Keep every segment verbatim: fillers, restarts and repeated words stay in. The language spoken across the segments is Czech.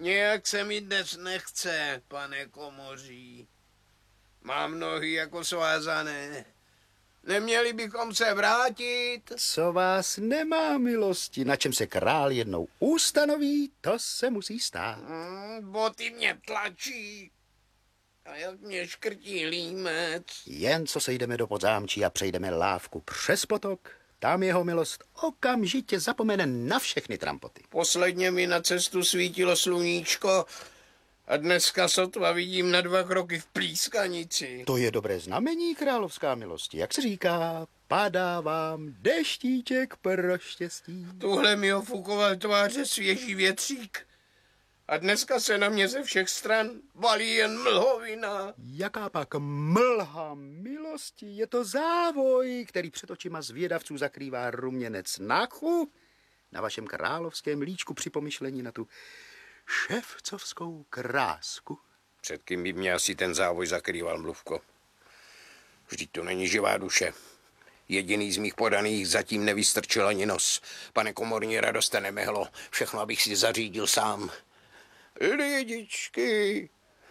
Nějak se mi dnes nechce, pane komoří. Mám nohy jako svázané. Neměli bychom se vrátit? Co vás nemá milosti, na čem se král jednou ustanoví, to se musí stát. Hmm, boty mě tlačí. A jak mě škrtí límec. Jen co se jdeme do podzámčí a přejdeme lávku přes potok, tam jeho milost okamžitě zapomene na všechny trampoty. Posledně mi na cestu svítilo sluníčko a dneska sotva vidím na dva kroky v plískanici. To je dobré znamení, královská milosti. Jak se říká, padá vám deštíček pro štěstí. Tuhle mi ofukoval tváře svěží větřík. A dneska se na mě ze všech stran valí jen mlhovina. Jaká pak mlha milosti? Je to závoj, který před očima zvědavců zakrývá ruměnec náchu. Na vašem královském líčku při pomyšlení na tu ševcovskou krásku. Před kým by mě asi ten závoj zakrýval, mluvko? Vždyť to není živá duše. Jediný z mých podaných zatím nevystrčil ani nos. Pane komorní, radoste nemehlo. Všechno abych si zařídil sám. Lidičky.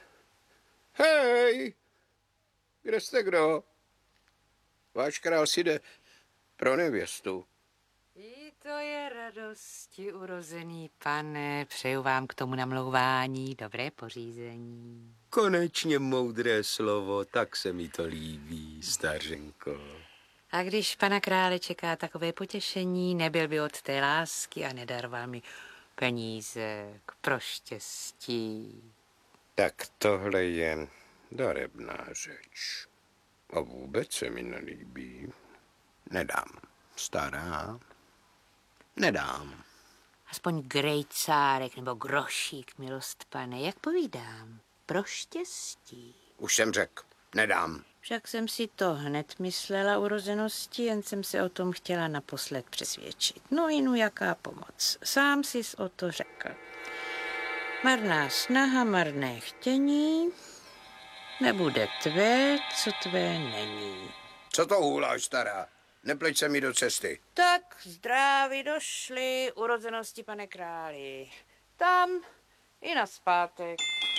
Hej. Kde jste kdo? Váš král si jde pro nevěstu. I to je radosti, urozený pane. Přeju vám k tomu namlouvání dobré pořízení. Konečně moudré slovo, tak se mi to líbí, stařenko. A když pana krále čeká takové potěšení, nebyl by od té lásky a nedaroval mi peníze k proštěstí. Tak tohle je darebná řeč. A vůbec se mi nelíbí. Nedám, stará. Nedám. Aspoň grejcárek nebo grošík, milost pane, jak povídám, proštěstí. Už jsem řekl, nedám. Však jsem si to hned myslela urozenosti, jen jsem se o tom chtěla naposled přesvědčit. No inu jaká pomoc. Sám sis o to řekl. Marná snaha, marné chtění, nebude tvé, co tvé není. Co to hůláš, stará? Nepleť se mi do cesty. Tak zdraví došly urozenosti, pane králi. Tam i nazpátek.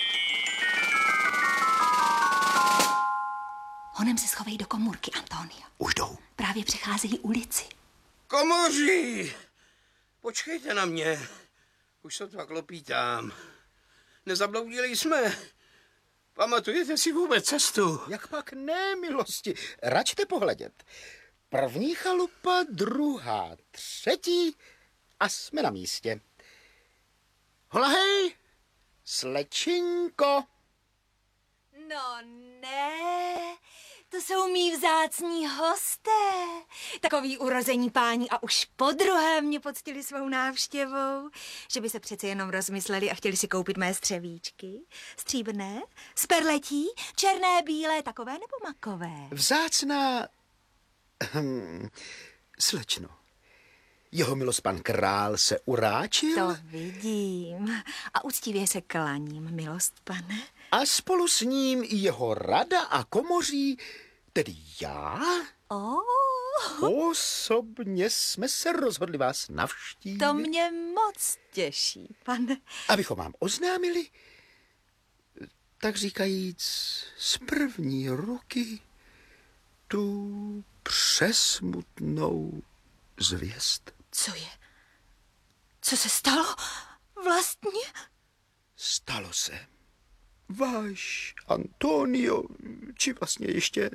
Honem se schovej do komůrky, Antonio. Už jdou. Právě přecházejí ulici. Komoří! Počkejte na mě. Už sotva klopítám. Nezabloudili jsme. Pamatujete si vůbec cestu? Jak pak ne, milosti? Račte pohledět. První chalupa, druhá, třetí a jsme na místě. Hola hej, slečinko. No ne, to jsou mý vzácní hosté. Takový urození páni a už po druhé mě poctili svou návštěvou. Že by se přece jenom rozmysleli a chtěli si koupit mé střevíčky. Stříbrné, z perletí, černé, bílé, takové nebo makové? Vzácná... Hm, slečno, jeho milost pan král se uráčil? To vidím. A úctivě se klaním, milost pane. A spolu s ním i jeho rada a komoří, tedy já? Oh. Osobně jsme se rozhodli vás navštívit. To mě moc těší, pane. Abychom vám oznámili, tak říkajíc, z první ruky tu přesmutnou zvěst. Co je? Co se stalo? Vlastně? Stalo se. Váš Antonio, či vlastně ještě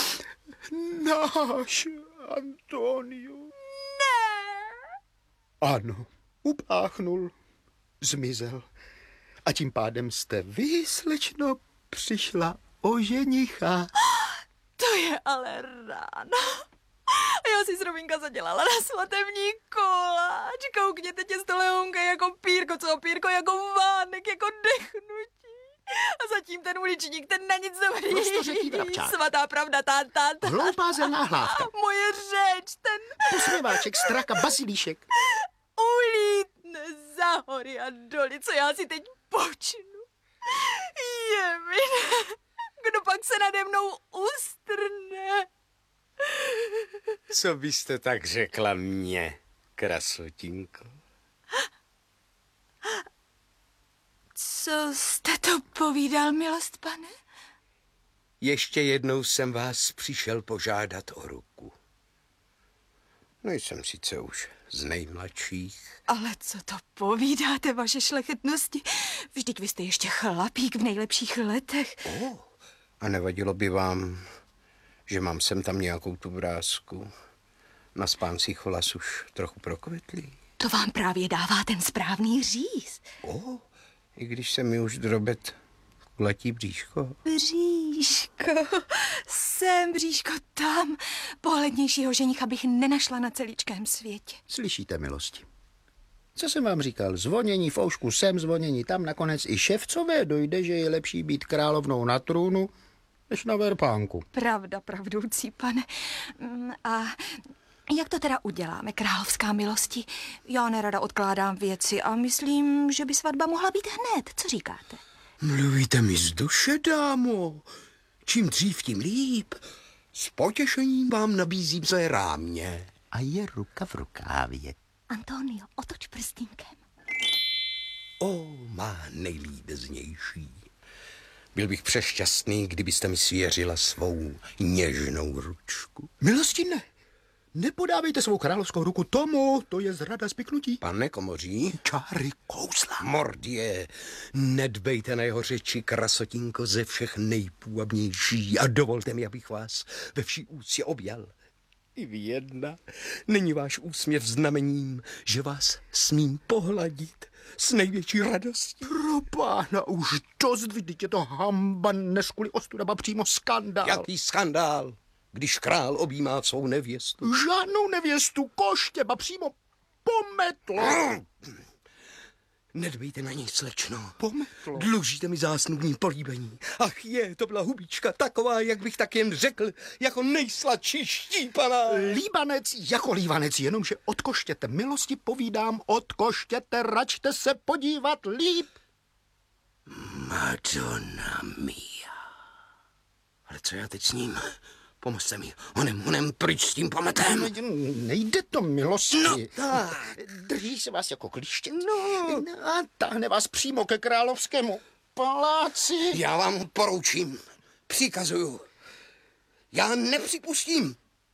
náš Antonio. Ne! Ano, upáchnul, zmizel. A tím pádem jste vy, slečno, přišla o ženicha. To je ale ráno. A já si s Robinka zadělala na svatební koláč. Koukněte, tě stolehounka jako pírko, co pírko jako vánek, jako dechnutí. A zatím ten uličník, ten na nic dobrý. Prostořeký vrabčák. Svatá pravda, tá, tá, tá. Hloupá zelná hlávka. Moje řeč, ten Posměváček, straka, bazilíšek. ulítne za hory a doly, co já si teď počnu. Je mi, kdo pak se nade mnou ustrne. Co byste tak řekla mně, krasotinko? Co jste to povídal, milost pane? Ještě jednou jsem vás přišel požádat o ruku. Nejsem sice už z nejmladších. Ale co to povídáte, vaše šlechetnosti? Vždyť vy jste ještě chlapík v nejlepších letech. Oh, a nevadilo by vám, že mám sem tam nějakou tu vrásku? Na spáncích vlas už trochu prokvetlý. To vám právě dává ten správný říz. Oh, i když se mi už drobet kulatí bříško. Bříško, jsem bříško tam. Pohlednějšího ženicha bych nenašla na celíčkém světě. Slyšíte, milosti? Co jsem vám říkal? Zvonění v oušku sem, zvonění tam, nakonec i ševcové dojde, že je lepší být královnou na trůnu, než na verpánku. Pravda, pravdoucí pane. A jak to teda uděláme, královská milosti? Já nerada odkládám věci a myslím, že by svatba mohla být hned. Co říkáte? Mluvíte mi z duše, dámo. Čím dřív, tím líp. S potěšením vám nabízím své rámě. A je ruka v rukávě. Antonio, otoč prstínkem. O, má nejlíbeznější. Byl bych přešťastný, kdybyste mi svěřila svou něžnou ručku. Milostine, nepodávejte svou královskou ruku tomu, to je zrada spiknutí. Pane komoří, Čáry kousla. mordě, nedbejte na jeho řeči, krasotinko, ze všech nejpůvabnější a dovolte mi, abych vás ve vší úctě objal. I vy jedna, není váš úsměv znamením, že vás smím pohladit s největší radostí. Pro pána, už dost, vždyť je to hamba, než kvůli ostuda, ba přímo skandál. Jaký skandál, když král objímá svou nevěstu. Žádnou nevěstu, koště, ba přímo pometlo. Nedbejte na něj, slečno. Pometlo. Dlužíte mi zásnubní políbení. Ach je, to byla hubička taková, jak bych tak jen řekl, jako nejsladší štípaná. Líbanec jako líbanec, jenomže odkoštěte, milosti povídám, odkoštěte, račte se podívat líp. Madonna mia. Ale co já teď s ním? Pomozte mi, honem, honem, pryč s tím pometem. Nejde to, milosti. No tak. Drží se vás jako klíštět. No. A táhne vás přímo ke královskému paláci. Já vám poroučím, přikazuju. Já nepřipustím.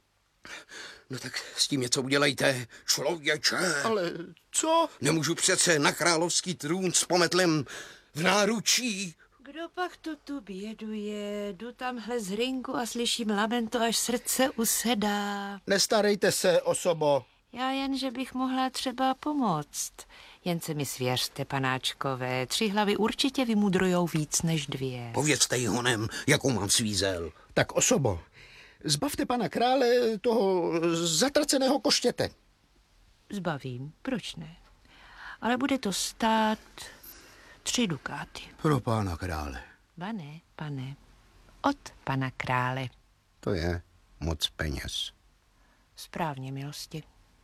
No tak s tím něco udělejte, člověče. Ale co? Nemůžu přece na královský trůn s pometlem v náručí. Kdo pak to tu běduje? Jdu tamhle z hrinku a slyším lamento, až srdce usedá. Nestarejte se, osobo. Já jen, že bych mohla třeba pomoct. Jen se mi svěřte, panáčkové, tři hlavy určitě vymudrujou víc než dvě. Povězte jí honem, jakou mám svízel. Tak, osobo, zbavte pana krále toho zatraceného koštěte. Zbavím, proč ne? Ale bude to stát tři dukáty. Pro pána krále. Pane, pane, od pana krále. To je moc peněz. Správně, milosti.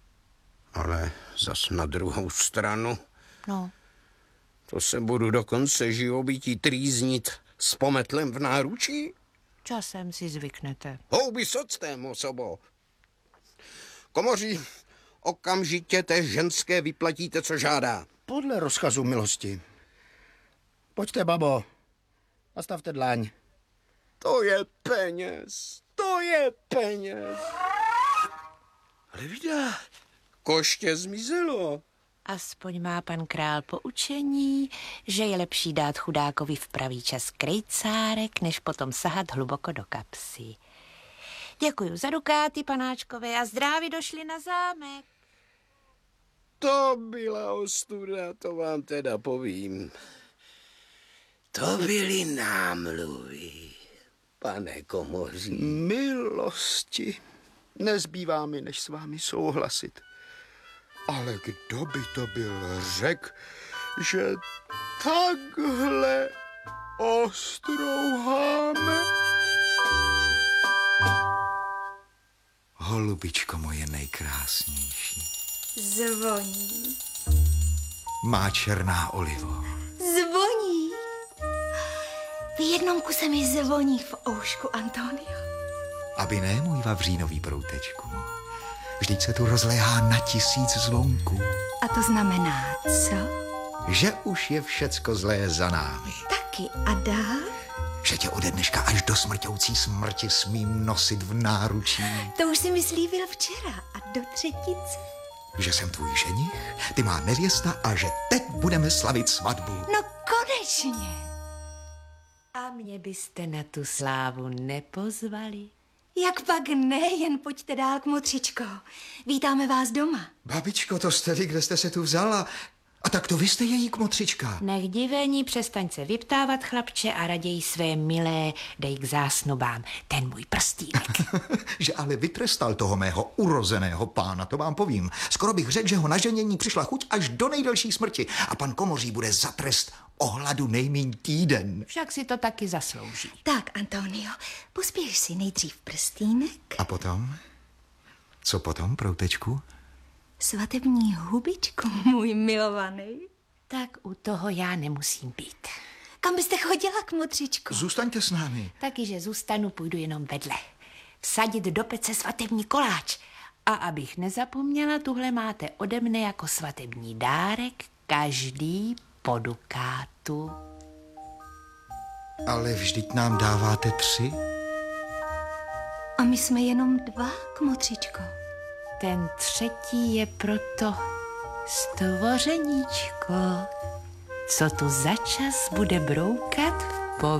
Ale zas na druhou stranu, No, to se budu do konce živobytí trýznit s pometlem v náručí? časem si zvyknete. Houby s octem, osobo. Komoří, okamžitě té ženské vyplatíte, co žádá. Podle rozkazu milosti. Pojďte, babo. Nastavte dlaň. To je peněz, to je peněz. Ale vidá, koště zmizelo. Aspoň má pan král poučení, že je lepší dát chudákovi v pravý čas krejcárek, než potom sahat hluboko do kapsy. Děkuju za dukáty, panáčkové, a zdraví došli na zámek. To byla ostuda, to vám teda povím. To byly námluvy, pane komoří. Milosti. Nezbývá mi, než s vámi souhlasit. Ale kdo by to byl řek, že takhle ostrouháme? Holubičko moje nejkrásnější. Zvoní. Má černá olivo. Zvoní. V jednom kuse mi zvoní v oušku, Antonio. Aby ne, můj vavřínový proutečku. Vždyť se tu rozléhá na tisíc zvonků. A to znamená co? že už je všecko zlé za námi. Taky a dál? Že tě ode dneška až do smrťoucí smrti smím nosit v náručí. To už si mi slíbil včera a do třetice. Že jsem tvůj ženich, ty má nevěsta a že teď budeme slavit svatbu. No konečně. A mě byste na tu slávu nepozvali? Jak pak ne, jen pojďte dál k motřičko. Vítáme vás doma. Babičko, to jste vy, kde jste se tu vzala? A tak to vy jste její kmotřička. Nech divení, přestaň se vyptávat, chlapče, a raději své milé dej k zásnubám. Ten můj prstínek. Že ale vytrestal toho mého urozeného pána, to vám povím. Skoro bych řekl, že ho na ženění přišla chuť až do nejdelší smrti a pan Komoří bude za trest ohladu nejmíň týden. Však si to taky zaslouží. Tak, Antonio, pospěš si nejdřív prstýnek. A potom? Co potom, proutečku? Svatební hubičku, můj milovaný. Tak u toho já nemusím být. Kam byste chodila k motřičku? Zůstaňte s námi. Taky, že zůstanu, půjdu jenom vedle. Vsadit do pece svatební koláč. A abych nezapomněla, tuhle máte ode mne jako svatební dárek každý po dukátu. Ale vždyť nám dáváte tři. A my jsme jenom dva, kmotřičko. Ten třetí je proto stvořeníčko, co tu začas bude broukat v